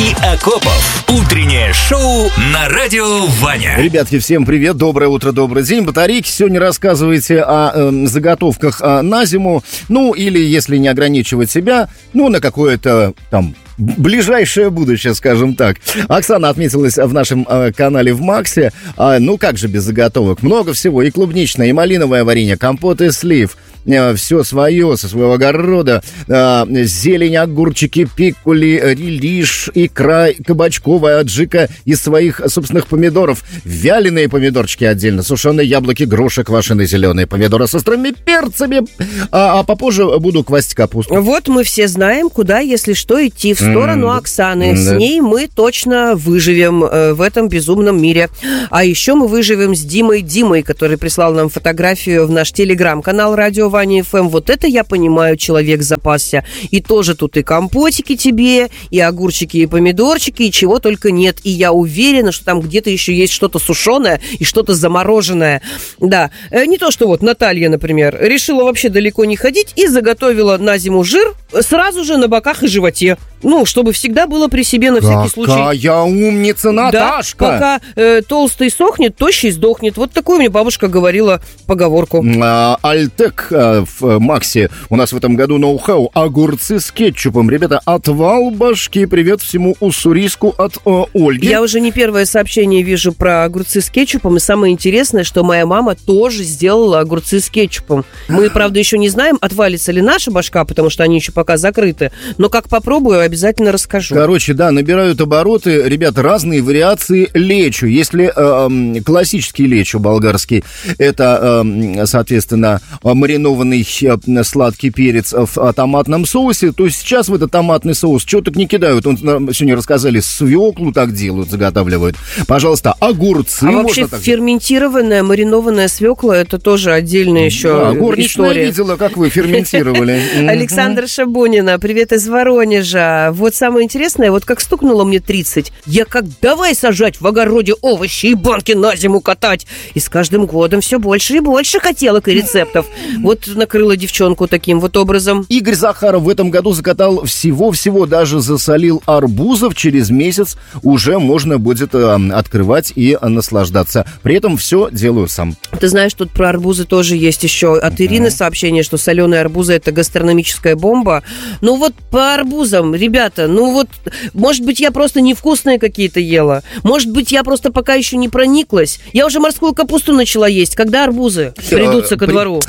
и Акопов. Утреннее шоу на Радио Ваня. Ребятки, всем привет, доброе утро, добрый день. Батарейки, сегодня рассказывайте о заготовках на зиму. Ну, или, если не ограничивать себя, ну, на какое-то там ближайшее будущее, скажем так. Оксана отметилась в нашем канале в Максе. Ну, как же без заготовок? Много всего. И клубничное, и малиновое варенье, компот из слив. Все свое, со своего огорода. Зелень, огурчики, пикули, релиш, икра, кабачковая аджика из своих собственных помидоров. Вяленые помидорчики отдельно, сушеные яблоки, груши, квашеные зеленые помидоры с острыми перцами. А попозже буду квасить капусту. Вот мы все знаем, куда, если что, идти. В сторону Оксаны. С ней мы точно выживем в этом безумном мире. А еще мы выживем с Димой, который прислал нам фотографию в наш телеграм-канал Радио Ваня ФМ. Вот это, я понимаю, человек запасся. И тоже тут и компотики тебе, и огурчики, и помидорчики, и чего только нет. И я уверена, что там где-то еще есть что-то сушеное и что-то замороженное. Да. Не то, что вот Наталья, например, решила вообще далеко не ходить и заготовила на зиму жир сразу же на боках и животе. Ну, чтобы всегда было при себе на всякий случай. Какая умница, Наташка! Да, пока толстый сохнет, тощий сдохнет. Вот такую мне бабушка говорила поговорку. Альтек в Максе. У нас в этом году ноу-хау. Огурцы с кетчупом. Ребята, отвал башки. Привет всему уссурийску от Ольги. Я уже не первое сообщение вижу про огурцы с кетчупом. И самое интересное, что моя мама тоже сделала огурцы с кетчупом. Мы, правда, еще не знаем, отвалится ли наша башка, потому что они еще пока закрыты. Но как попробую, обязательно расскажу. Короче, да, набирают обороты, ребят, разные вариации лечо. Если классический лечо болгарский, это, соответственно, маринованный сладкий перец в томатном соусе, то сейчас в этот томатный соус что так не кидают. Нам сегодня рассказали, свеклу так делают, заготавливают. Пожалуйста, огурцы. А вообще ферментированная, маринованная свекла, это тоже отдельная еще горничная история. Видела, как вы ферментировали. Александра Шабунина, привет из Воронежа. Вот самое интересное, вот как стукнуло мне 30, я как давай сажать в огороде овощи и банки на зиму катать. И с каждым годом все больше и больше хотелок и рецептов. Вот накрыла девчонку таким вот образом. Игорь Захаров в этом году закатал всего-всего, даже засолил арбузов. Через месяц уже можно будет открывать и наслаждаться. При этом все делаю сам. Ты знаешь, тут про арбузы тоже есть еще от Ирины сообщение, что соленые арбузы — это гастрономическая бомба. Ну вот по арбузам, ребята, ну вот, может быть, я просто невкусные какие-то ела. Может быть, я просто пока еще не прониклась. Я уже морскую капусту начала есть. Когда арбузы придутся ко двору?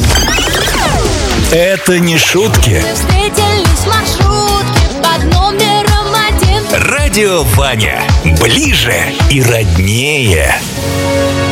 Это не шутки. Радио Ваня. Ближе и роднее.